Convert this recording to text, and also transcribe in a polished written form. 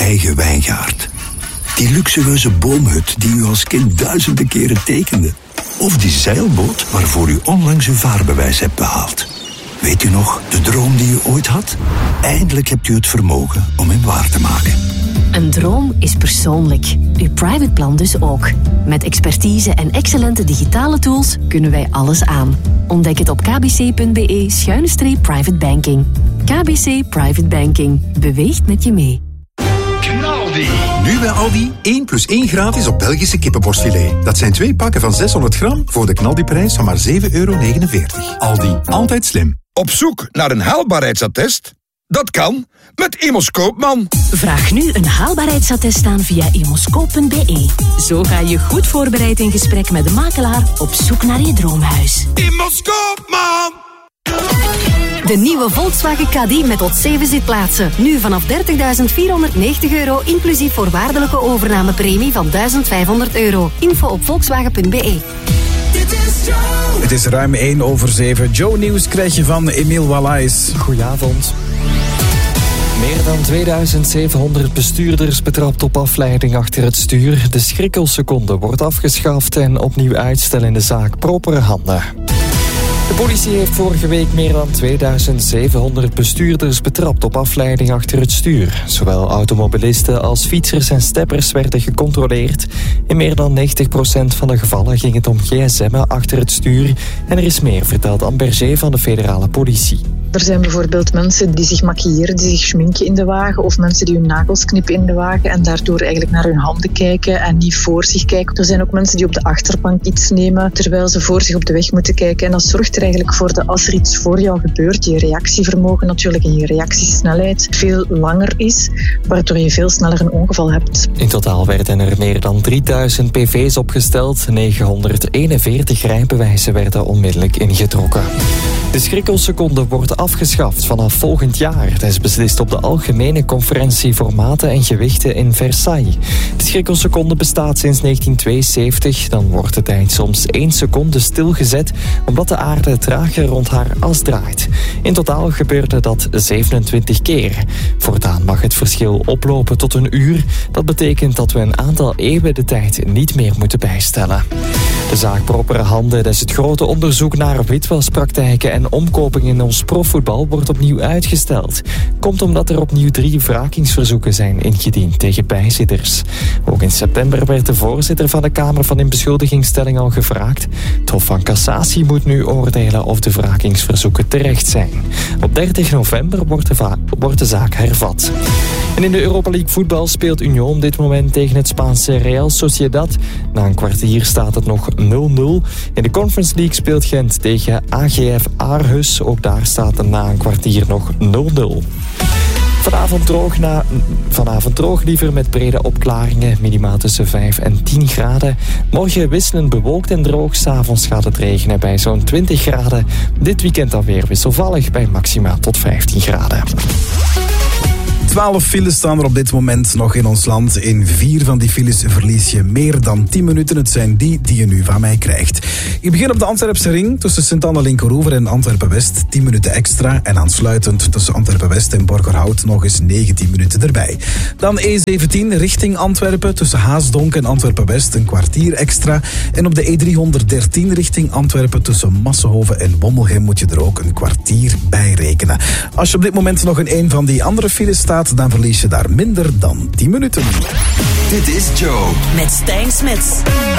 eigen wijngaard. Die luxueuze boomhut die u als kind duizenden keren tekende. Of die zeilboot waarvoor u onlangs uw vaarbewijs hebt behaald. Weet u nog, de droom die u ooit had? Eindelijk hebt u het vermogen om hem waar te maken. Een droom is persoonlijk. Uw private plan dus ook. Met expertise en excellente digitale tools kunnen wij alles aan. Ontdek het op kbc.be/private banking. KBC Private Banking. Beweegt met je mee. Knaldi. Nu bij Aldi 1 + 1 gratis op Belgische kippenborstfilet. Dat zijn 2 pakken van 600 gram voor de knaldiprijs van maar €7,49. Aldi, altijd slim. Op zoek naar een haalbaarheidsattest? Dat kan met Immos Koopman. Vraag nu een haalbaarheidsattest aan via immoscoop.be. Zo ga je goed voorbereid in gesprek met de makelaar op zoek naar je droomhuis. Immos Koopman. De nieuwe Volkswagen Caddy met tot 7 zitplaatsen. Nu vanaf €30.490 inclusief voorwaardelijke overnamepremie van €1.500. Info op volkswagen.be. Het is ruim 1:07. Joe Nieuws krijg je van Emiel Wallaes. Goedenavond. Meer dan 2700 bestuurders betrapt op afleiding achter het stuur. De schrikkelseconde wordt afgeschaft en opnieuw uitstel in de zaak propere handen. De politie heeft vorige week meer dan 2700 bestuurders betrapt op afleiding achter het stuur. Zowel automobilisten als fietsers en steppers werden gecontroleerd. In meer dan 90% van de gevallen ging het om gsm'en achter het stuur. En er is meer, vertelt Anne Berger van de federale politie. Er zijn bijvoorbeeld mensen die zich maquilleren, die zich schminken in de wagen, of mensen die hun nagels knippen in de wagen en daardoor eigenlijk naar hun handen kijken en niet voor zich kijken. Er zijn ook mensen die op de achterbank iets nemen terwijl ze voor zich op de weg moeten kijken. En dat zorgt er eigenlijk voor dat als er iets voor jou gebeurt, je reactievermogen natuurlijk en je reactiesnelheid veel langer is, waardoor je veel sneller een ongeval hebt. In totaal werden er meer dan 3000 PV's opgesteld. 941 rijbewijzen werden onmiddellijk ingetrokken. De schrikkelseconde wordt afgeschaft vanaf volgend jaar. Dat is beslist op de Algemene Conferentie voor Maten en Gewichten in Versailles. De schrikkelseconde bestaat sinds 1972. Dan wordt de tijd soms 1 seconde stilgezet, omdat de aarde trager rond haar as draait. In totaal gebeurde dat 27 keer. Voortaan mag het verschil oplopen tot 1 uur. Dat betekent dat we een aantal eeuwen de tijd niet meer moeten bijstellen. De zaak propere handen, dat is het grote onderzoek naar witwaspraktijken en omkoping in ons profvoetbal, wordt opnieuw uitgesteld. Komt omdat er opnieuw 3 wrakingsverzoeken zijn ingediend tegen bijzitters. Ook in september werd de voorzitter van de Kamer van Inbeschuldigingsstelling al gevraagd. Het Hof van Cassatie moet nu oordelen of de wrakingsverzoeken terecht zijn. Op 30 november wordt de zaak hervat. En in de Europa League voetbal speelt Union op dit moment tegen het Spaanse Real Sociedad. Na een kwartier staat het nog 0-0. In de Conference League speelt Gent tegen AGF Aarhus. Ook daar staat het na een kwartier nog 0-0. Vanavond droog, liever met brede opklaringen. Minimaal tussen 5 en 10 graden. Morgen wisselend bewolkt en droog. 's Avonds gaat het regenen bij zo'n 20 graden. Dit weekend dan weer wisselvallig bij maxima tot 15 graden. 12 files staan er op dit moment nog in ons land. In 4 van die files verlies je meer dan 10 minuten. Het zijn die je nu van mij krijgt. Ik begin op de Antwerpse ring tussen Sint-Anne-Linkeroever en Antwerpen-West. 10 minuten extra. En aansluitend tussen Antwerpen-West en Borgerhout nog eens 19 minuten erbij. Dan E17 richting Antwerpen tussen Haasdonk en Antwerpen-West een kwartier extra. En op de E313 richting Antwerpen tussen Massenhoven en Wommelgem moet je er ook een kwartier bij rekenen. Als je op dit moment nog in een van die andere files staat, dan verlies je daar minder dan 10 minuten. Dit is Joe. Met Stijn Smits.